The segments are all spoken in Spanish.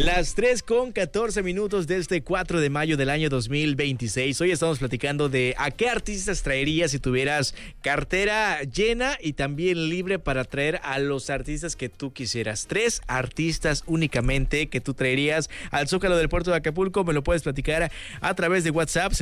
Las 3:14 de este 4 de mayo del año 2026. Hoy estamos platicando de a qué artistas traerías si tuvieras cartera llena y también libre para traer a los artistas que tú quisieras. 3 artistas únicamente que tú traerías al Zócalo del Puerto de Acapulco. Me lo puedes platicar a través de WhatsApp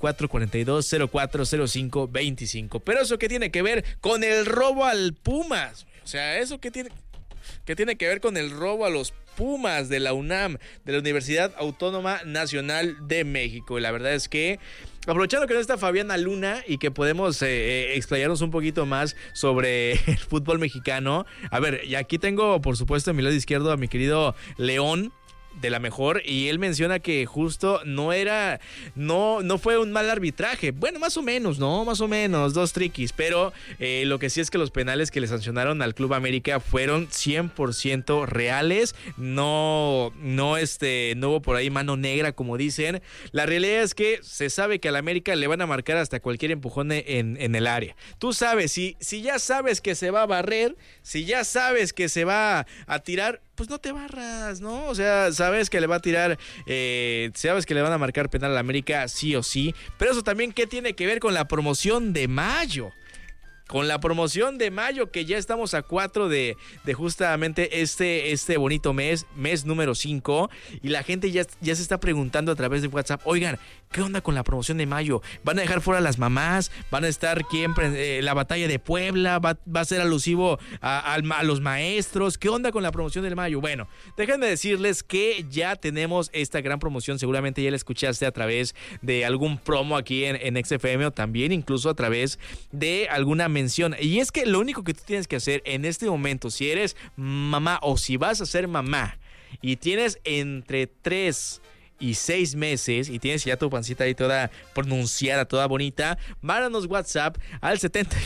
7442040525. Pero eso qué tiene que ver con el robo al Pumas. O sea, eso qué tiene que ver con el robo a los Pumas de la UNAM, de la Universidad Autónoma Nacional de México. Y la verdad es que, aprovechando que no está Fabiana Luna y que podemos explayarnos un poquito más sobre el fútbol mexicano. A ver, y aquí tengo, por supuesto, a mi lado izquierdo a mi querido León de La Mejor, y él menciona que justo no fue un mal arbitraje. Bueno, más o menos, 2 triquis, pero lo que sí es que los penales que le sancionaron al Club América fueron 100% reales. No hubo por ahí mano negra, como dicen. La realidad es que se sabe que al América le van a marcar hasta cualquier empujón en el área. Tú sabes, si ya sabes que se va a barrer, si ya sabes que se va a tirar, pues no te barras, ¿no? O sea, sabes que le va a tirar, sabes que le van a marcar penal al América sí o sí, pero eso también, ¿qué tiene que ver con la promoción de mayo? Con la promoción de mayo, que ya estamos a 4 de justamente este bonito mes número 5, y la gente ya se está preguntando a través de WhatsApp, oigan, ¿qué onda con la promoción de mayo? ¿Van a dejar fuera a las mamás? ¿Van a estar la batalla de Puebla? ¿Va a ser alusivo a los maestros? ¿Qué onda con la promoción del mayo? Bueno, déjenme decirles que ya tenemos esta gran promoción. Seguramente ya la escuchaste a través de algún promo aquí en XFM, o también incluso a través de alguna mención. Y es que lo único que tú tienes que hacer en este momento, si eres mamá o si vas a ser mamá y tienes entre 3 y 6 meses y tienes ya tu pancita ahí toda pronunciada, toda bonita, mándanos WhatsApp al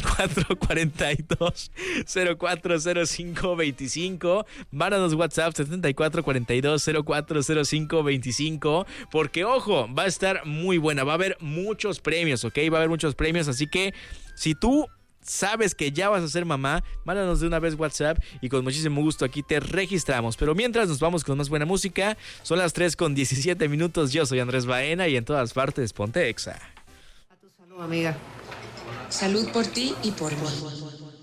7442040525. Mándanos WhatsApp 7442040525, porque ojo, va a estar muy buena, va a haber muchos premios, ¿ok? Va a haber muchos premios, así que si tú sabes que ya vas a ser mamá, mándanos de una vez WhatsApp y con muchísimo gusto aquí te registramos. Pero mientras nos vamos con más buena música, son las 3:17. Yo soy Andrés Baena y en todas partes ponte Exa. A tu salud, amiga. Salud por ti y por mí.